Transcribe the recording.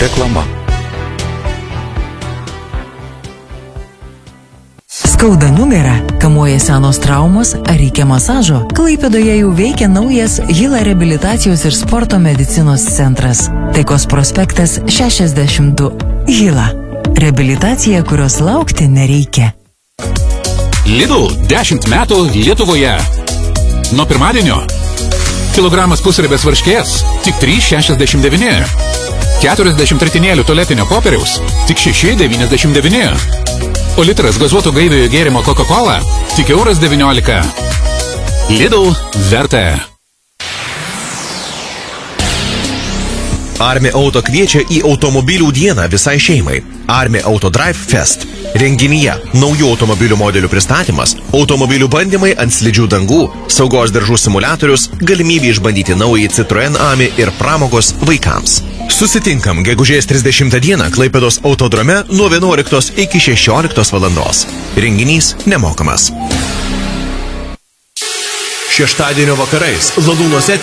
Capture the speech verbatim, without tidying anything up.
Reklama. Skauda nugarą, kamuoja senos traumos ar reikia masažo? Klaipėdoje jau veikia naujas Hila reabilitacijos ir sporto medicinos centras. Taikos prospektas šešiasdešimt du. Hila. Reabilitacija, kurios laukti nereikia. Lidl dešimt metų Lietuvoje. Nuo pirmadienio. Kilogramas pusribės varškės tik trys šešiasdešimt devyni. keturiasdešimt ritinėlių tualetinio popieriaus tik šeši devyniasdešimt devyni. O litras gazuoto gaiviojo gėrimo Coca-Cola tik euras devyniolika. Lidl verta. Armi Auto kviečia į automobilių dieną visai šeimai. Armi Auto Drive Fest. Renginyje naujų automobilių modelių pristatymas, automobilių bandymai ant slidžių dangų, saugos diržų simuliatorius, galimybė išbandyti naują Citroen Ami ir pramogos vaikams. Susitinkam gegužės trisdešimtą dieną Klaipėdos autodrome nuo vienuoliktos iki šešioliktos valandos. Renginys nemokamas. Šeštadienio vakarais Ladūnuose